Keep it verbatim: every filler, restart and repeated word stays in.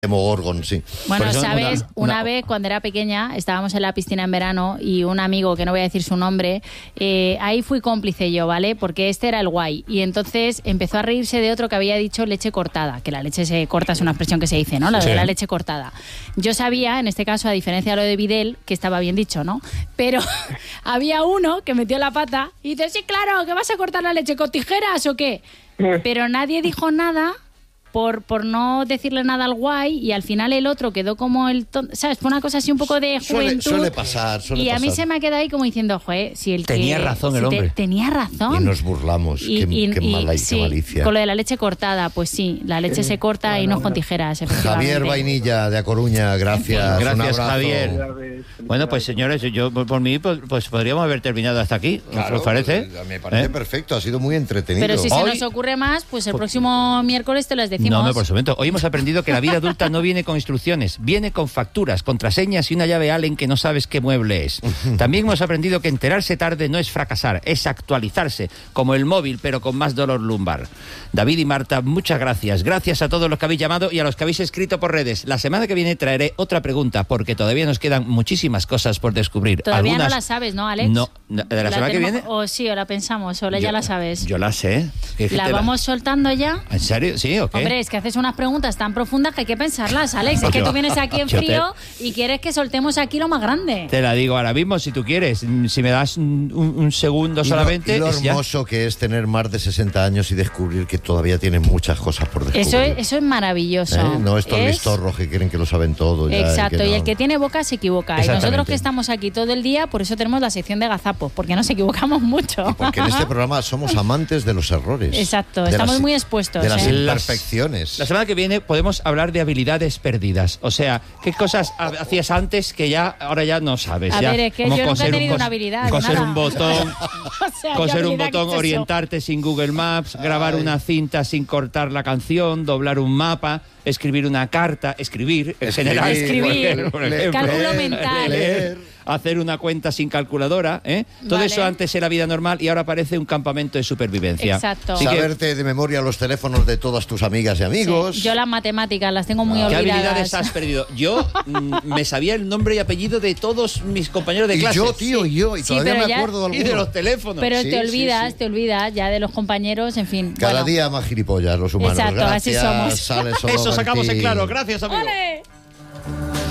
Demogorgon, sí. Bueno, Por eso sabes, una, una... una vez cuando era pequeña estábamos en la piscina en verano y un amigo, que no voy a decir su nombre, eh, ahí fui cómplice yo, ¿vale? Porque este era el guay. Y entonces empezó a reírse de otro que había dicho leche cortada, que la leche se corta es una expresión que se dice, ¿no? La de sí. la leche cortada. Yo sabía, en este caso, a diferencia de lo de Videl, que estaba bien dicho, ¿no? Pero había uno que metió la pata y dice, sí, claro, ¿que vas a cortar la leche con tijeras o qué? Pero nadie dijo nada. Por, por no decirle nada al guay, y al final el otro quedó como el tonto, ¿sabes? Fue una cosa así un poco de juventud. Suele, suele pasar, suele Y a pasar. mí se me ha quedado ahí como diciendo, joder, si el tenía que... razón el si hombre. Te, tenía razón. Y nos burlamos, y, qué, y, qué mala y, y sí, qué malicia. Con lo de la leche cortada, pues sí, la leche se corta bueno, y no bueno. con tijeras, Javier Vainilla, de A Coruña, gracias. Gracias, Javier. Bueno, pues señores, yo por mí pues, pues podríamos haber terminado hasta aquí, claro, ¿os parece? Me parece ¿Eh? perfecto, ha sido muy entretenido. Pero si se Hoy... nos ocurre más, pues el próximo miércoles te las decimos. No, no, por supuesto. Hoy hemos aprendido que la vida adulta no viene con instrucciones, viene con facturas, contraseñas y una llave Allen que no sabes qué mueble es. También hemos aprendido que enterarse tarde no es fracasar, es actualizarse, como el móvil, pero con más dolor lumbar. David y Marta, muchas gracias. Gracias a todos los que habéis llamado y a los que habéis escrito por redes. La semana que viene traeré otra pregunta, porque todavía nos quedan muchísimas cosas por descubrir. Todavía Algunas... no la sabes, ¿no, Alex? No, ¿de la, la semana tenemos... que viene? O sí, o la pensamos, o la, yo, ya la sabes. Yo la sé. ¿La vamos la... soltando ya? ¿En serio? ¿Sí o qué? Hombre, es que haces unas preguntas tan profundas que hay que pensarlas, Alex. Es que tú vienes aquí en frío te... y quieres que soltemos aquí lo más grande. Te la digo ahora mismo, si tú quieres. Si me das un, un segundo solamente... Y lo, y lo hermoso ya... que es tener más de sesenta años y descubrir que todavía tienes muchas cosas por descubrir. Eso es, eso es maravilloso. ¿Eh? No estos es... listorros que creen que lo saben todo. Ya, Exacto, y, que no... y el que tiene boca se equivoca. Y nosotros que estamos aquí todo el día, por eso tenemos la sección de gazapos, porque nos equivocamos mucho. Y porque en este programa somos amantes de los errores. Exacto, estamos las, muy expuestos. De las ¿eh? imperfecciones. La semana que viene podemos hablar de habilidades perdidas. O sea, ¿qué cosas hacías antes que ya ahora ya no sabes? A ya, ver, es que yo nunca he tenido un, una habilidad. Coser nada. un botón, o sea, coser un botón, es orientarte sin Google Maps, Ay. grabar una cinta sin cortar la canción, doblar un mapa, escribir una carta, escribir en escribir, general. Escribir, por ejemplo, cálculo mental. Leer, hacer una cuenta sin calculadora, ¿eh? Todo vale. eso antes era vida normal y ahora parece un campamento de supervivencia. Exacto. Así Saberte que, de memoria los teléfonos de todas tus amigas y amigos. Sí. Yo las matemáticas las tengo muy ¿Qué olvidadas. ¿Qué habilidades has perdido? Yo mm, me sabía el nombre y apellido de todos mis compañeros de clase. Y yo, tío, y yo, y sí, todavía me ya, acuerdo de algunos. Y de los teléfonos. Pero sí, te olvidas, sí, sí. te olvidas ya de los compañeros, en fin. Cada bueno. día más gilipollas los humanos. Exacto, Gracias, así somos. sale solo Eso sacamos en claro. Gracias, amigo. ¡Ole!